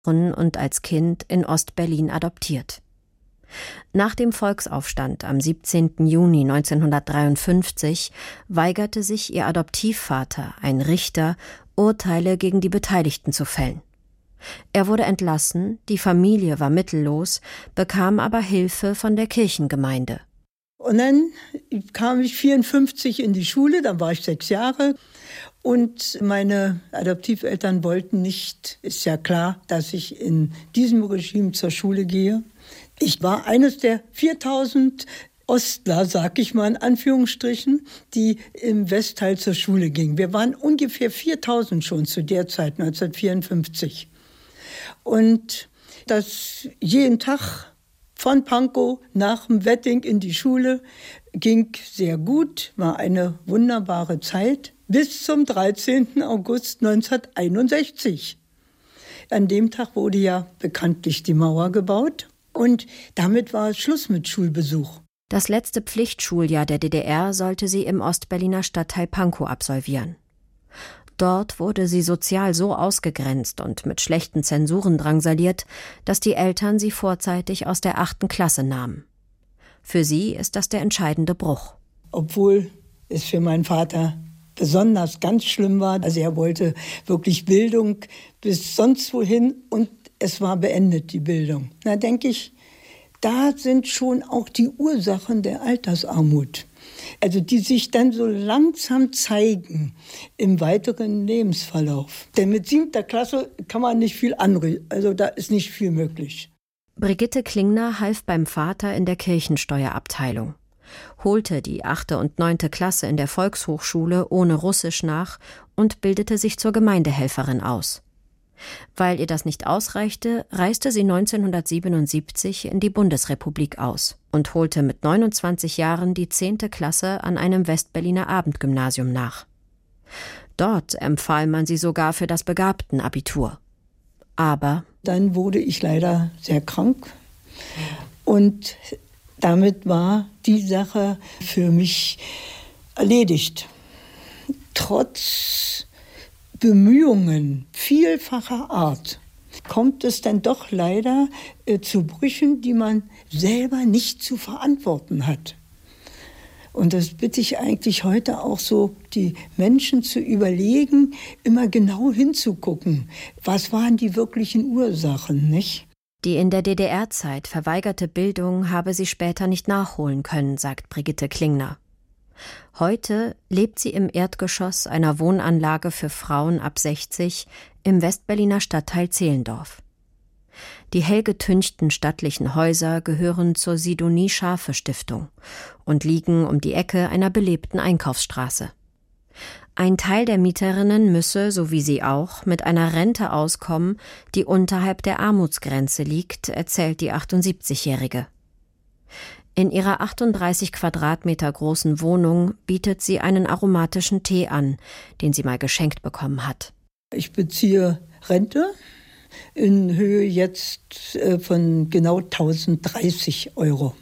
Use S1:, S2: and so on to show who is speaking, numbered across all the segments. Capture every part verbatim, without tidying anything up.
S1: und als Kind in Ost-Berlin adoptiert. Nach dem Volksaufstand am siebzehnten Juni neunzehnhundertdreiundfünfzig weigerte sich ihr Adoptivvater, ein Richter, Urteile gegen die Beteiligten zu fällen. Er wurde entlassen, die Familie war mittellos, bekam aber Hilfe von der Kirchengemeinde.
S2: Und dann kam ich vierundfünfzig in die Schule, dann war ich sechs Jahre. Und meine Adoptiveltern wollten nicht, ist ja klar, dass ich in diesem Regime zur Schule gehe. Ich war eines der viertausend Ostler, sag ich mal in Anführungsstrichen, die im Westteil zur Schule gingen. Wir waren ungefähr viertausend schon zu der Zeit, neunzehnhundertvierundfünfzig. Und das jeden Tag von Pankow nach dem Wedding in die Schule ging sehr gut, war eine wunderbare Zeit. Bis zum dreizehnten August neunzehnhunderteinundsechzig. An dem Tag wurde ja bekanntlich die Mauer gebaut und damit war Schluss mit Schulbesuch.
S1: Das letzte Pflichtschuljahr der D D R sollte sie im Ostberliner Stadtteil Pankow absolvieren. Dort wurde sie sozial so ausgegrenzt und mit schlechten Zensuren drangsaliert, dass die Eltern sie vorzeitig aus der achten Klasse nahmen. Für sie ist das der entscheidende Bruch.
S2: Obwohl es für meinen Vater besonders ganz schlimm war. Also er wollte wirklich Bildung bis sonst wohin und es war beendet, die Bildung. Da denke ich, da sind schon auch die Ursachen der Altersarmut. Also die sich dann so langsam zeigen im weiteren Lebensverlauf. Denn mit siebter Klasse kann man nicht viel anreden, also da ist nicht viel möglich.
S1: Brigitte Klingner half beim Vater in der Kirchensteuerabteilung, holte die achte und neunte Klasse in der Volkshochschule ohne Russisch nach und bildete sich zur Gemeindehelferin aus. Weil ihr das nicht ausreichte, reiste sie neunzehnhundertsiebenundsiebzig in die Bundesrepublik aus und holte mit neunundzwanzig Jahren die zehnte Klasse an einem Westberliner Abendgymnasium nach. Dort empfahl man sie sogar für das Begabtenabitur. Aber
S2: dann wurde ich leider sehr krank und damit war die Sache für mich erledigt. Trotz Bemühungen vielfacher Art kommt es dann doch leider äh, zu Brüchen, die man selber nicht zu verantworten hat. Und das bitte ich eigentlich heute auch so, die Menschen zu überlegen, immer genau hinzugucken. Was waren die wirklichen Ursachen, nicht?
S1: Die in der D D R-Zeit verweigerte Bildung habe sie später nicht nachholen können, sagt Brigitte Klingner. Heute lebt sie im Erdgeschoss einer Wohnanlage für Frauen ab sechzig im Westberliner Stadtteil Zehlendorf. Die hell getünchten stattlichen Häuser gehören zur Sidonie-Schafe-Stiftung und liegen um die Ecke einer belebten Einkaufsstraße. Ein Teil der Mieterinnen müsse, so wie sie auch, mit einer Rente auskommen, die unterhalb der Armutsgrenze liegt, erzählt die achtundsiebzigjährige. In ihrer achtunddreißig Quadratmeter großen Wohnung bietet sie einen aromatischen Tee an, den sie mal geschenkt bekommen hat.
S2: Ich beziehe Rente in Höhe jetzt von genau tausenddreißig Euro.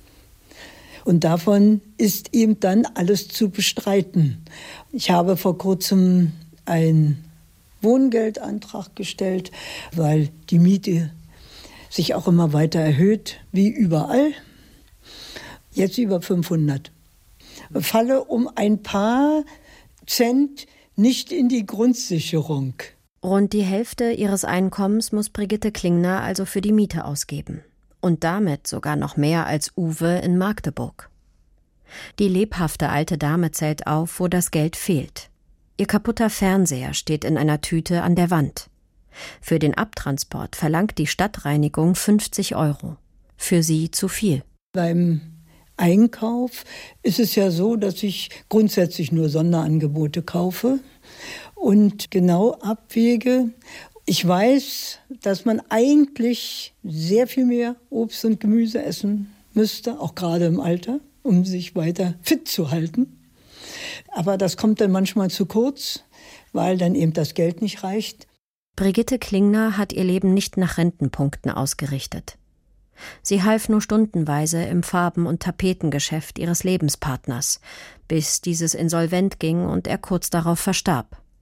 S2: Und davon ist eben dann alles zu bestreiten. Ich habe vor kurzem einen Wohngeldantrag gestellt, weil die Miete sich auch immer weiter erhöht, wie überall. Jetzt über fünfhundert. Falle um ein paar Cent nicht in die Grundsicherung.
S1: Rund die Hälfte ihres Einkommens muss Brigitte Klingner also für die Miete ausgeben. Und damit sogar noch mehr als Uwe in Magdeburg. Die lebhafte alte Dame zählt auf, wo das Geld fehlt. Ihr kaputter Fernseher steht in einer Tüte an der Wand. Für den Abtransport verlangt die Stadtreinigung fünfzig Euro. Für sie zu viel.
S2: Beim Einkauf ist es ja so, dass ich grundsätzlich nur Sonderangebote kaufe und genau abwäge. Ich weiß, dass man eigentlich sehr viel mehr Obst und Gemüse essen müsste, auch gerade im Alter, um sich weiter fit zu halten. Aber das kommt dann manchmal zu kurz, weil dann eben das Geld nicht reicht.
S1: Brigitte Klingner hat ihr Leben nicht nach Rentenpunkten ausgerichtet. Sie half nur stundenweise im Farben- und Tapetengeschäft ihres Lebenspartners, bis dieses insolvent ging und er kurz darauf verstarb.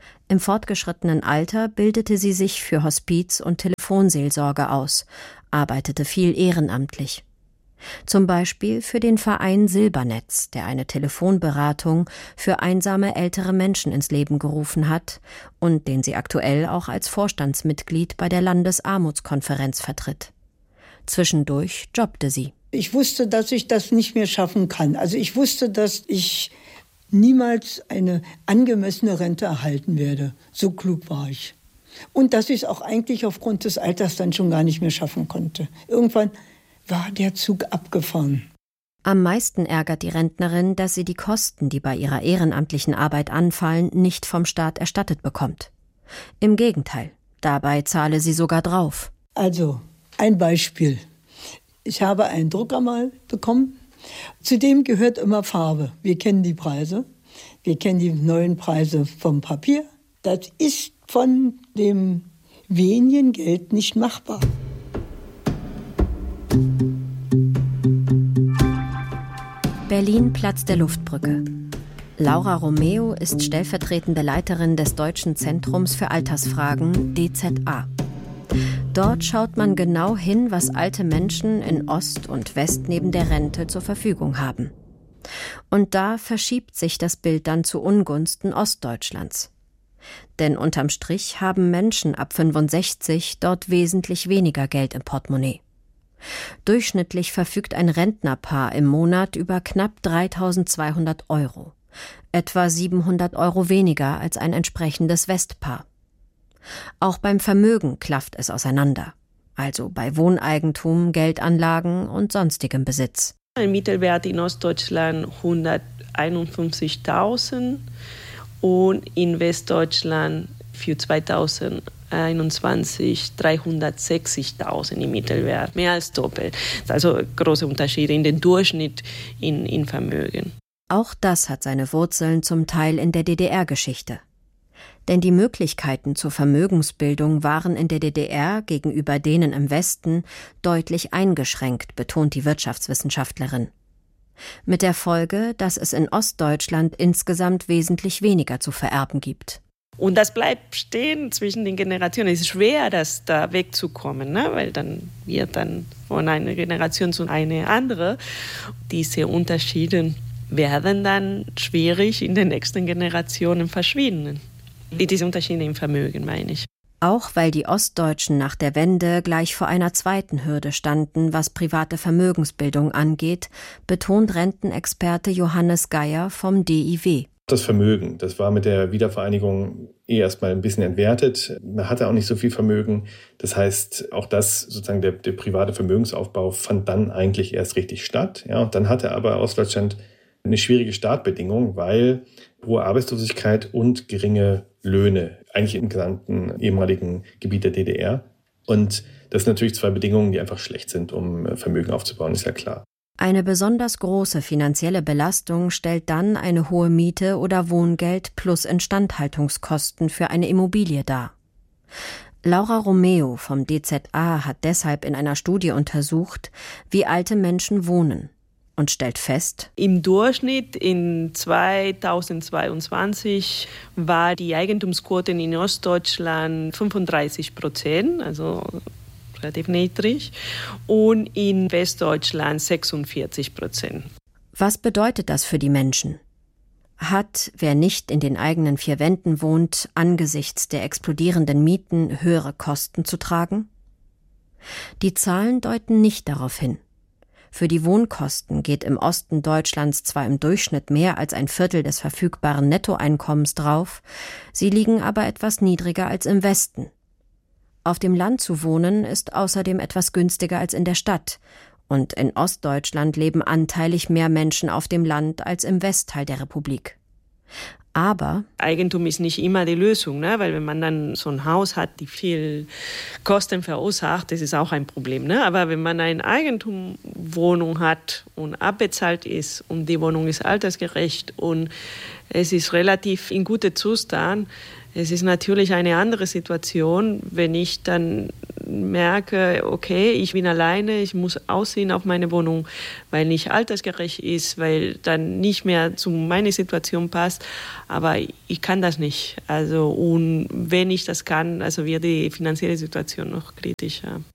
S1: Im fortgeschrittenen Alter bildete sie sich für Hospiz- und Telefonseelsorge aus, arbeitete viel ehrenamtlich. Zum Beispiel für den Verein Silbernetz, der eine Telefonberatung für einsame ältere Menschen ins Leben gerufen hat und den sie aktuell auch als Vorstandsmitglied bei der Landesarmutskonferenz vertritt. Zwischendurch jobbte sie.
S2: Ich wusste, dass ich das nicht mehr schaffen kann. Also ich wusste, dass ich niemals eine angemessene Rente erhalten werde. So klug war ich. Und dass ich es auch eigentlich aufgrund des Alters dann schon gar nicht mehr schaffen konnte. Irgendwann war der Zug abgefahren.
S1: Am meisten ärgert die Rentnerin, dass sie die Kosten, die bei ihrer ehrenamtlichen Arbeit anfallen, nicht vom Staat erstattet bekommt. Im Gegenteil, dabei zahle sie sogar drauf.
S2: Also, ein Beispiel. Ich habe einen Drucker mal bekommen. Zu dem gehört immer Farbe. Wir kennen die Preise. Wir kennen die neuen Preise vom Papier. Das ist von dem wenigen Geld nicht machbar.
S1: Berlin, Platz der Luftbrücke. Laura Romeo ist stellvertretende Leiterin des Deutschen Zentrums für Altersfragen, D Z A. Dort schaut man genau hin, was alte Menschen in Ost und West neben der Rente zur Verfügung haben. Und da verschiebt sich das Bild dann zu Ungunsten Ostdeutschlands. Denn unterm Strich haben Menschen ab fünfundsechzig dort wesentlich weniger Geld im Portemonnaie. Durchschnittlich verfügt ein Rentnerpaar im Monat über knapp dreitausendzweihundert Euro, etwa siebenhundert Euro weniger als ein entsprechendes Westpaar. Auch beim Vermögen klafft es auseinander, also bei Wohneigentum, Geldanlagen und sonstigem Besitz.
S3: Ein Mittelwert in Ostdeutschland hunderteinundfünfzigtausend und in Westdeutschland für zweitausendeinundzwanzig dreihundertsechzigtausend im Mittelwert, mehr als doppelt. Also große Unterschiede in den Durchschnitt in, in Vermögen.
S1: Auch das hat seine Wurzeln zum Teil in der D D R-Geschichte. Denn die Möglichkeiten zur Vermögensbildung waren in der D D R gegenüber denen im Westen deutlich eingeschränkt, betont die Wirtschaftswissenschaftlerin. Mit der Folge, dass es in Ostdeutschland insgesamt wesentlich weniger zu vererben gibt.
S3: Und das bleibt stehen zwischen den Generationen. Es ist schwer, das da wegzukommen, ne? Weil dann wird dann von einer Generation zu einer andere. Diese Unterschiede werden dann schwierig in den nächsten Generationen verschwinden. Diese Unterschiede im Vermögen, meine ich.
S1: Auch weil die Ostdeutschen nach der Wende gleich vor einer zweiten Hürde standen, was private Vermögensbildung angeht, betont Rentenexperte Johannes Geier vom D I W.
S4: Das Vermögen, das war mit der Wiedervereinigung eh erstmal ein bisschen entwertet. Man hatte auch nicht so viel Vermögen. Das heißt, auch das, sozusagen der, der private Vermögensaufbau fand dann eigentlich erst richtig statt. Ja, und dann hatte aber Ostdeutschland eine schwierige Startbedingung, weil hohe Arbeitslosigkeit und geringe Löhne, eigentlich im gesamten ehemaligen Gebiet der D D R. Und das sind natürlich zwei Bedingungen, die einfach schlecht sind, um Vermögen aufzubauen, ist ja klar.
S1: Eine besonders große finanzielle Belastung stellt dann eine hohe Miete oder Wohngeld plus Instandhaltungskosten für eine Immobilie dar. Laura Romeo vom D Z A hat deshalb in einer Studie untersucht, wie alte Menschen wohnen und stellt fest:
S3: Im Durchschnitt in zweitausendzweiundzwanzig war die Eigentumsquote in Ostdeutschland fünfunddreißig Prozent, also relativ niedrig, und in Westdeutschland sechsundvierzig Prozent.
S1: Was bedeutet das für die Menschen? Hat, wer nicht in den eigenen vier Wänden wohnt, angesichts der explodierenden Mieten höhere Kosten zu tragen? Die Zahlen deuten nicht darauf hin. Für die Wohnkosten geht im Osten Deutschlands zwar im Durchschnitt mehr als ein Viertel des verfügbaren Nettoeinkommens drauf, sie liegen aber etwas niedriger als im Westen. Auf dem Land zu wohnen ist außerdem etwas günstiger als in der Stadt. Und in Ostdeutschland leben anteilig mehr Menschen auf dem Land als im Westteil der Republik. Aber
S3: Eigentum ist nicht immer die Lösung, ne? Weil wenn man dann so ein Haus hat, die viel Kosten verursacht, das ist auch ein Problem. Ne? Aber wenn man eine Eigentumswohnung hat und abbezahlt ist und die Wohnung ist altersgerecht und es ist relativ in gutem Zustand, es ist natürlich eine andere Situation, wenn ich dann merke, okay, ich bin alleine, ich muss aussehen auf meine Wohnung, weil nicht altersgerecht ist, weil dann nicht mehr zu meiner Situation passt. Aber ich kann das nicht. Also, und wenn ich das kann, also wird die finanzielle Situation noch kritischer.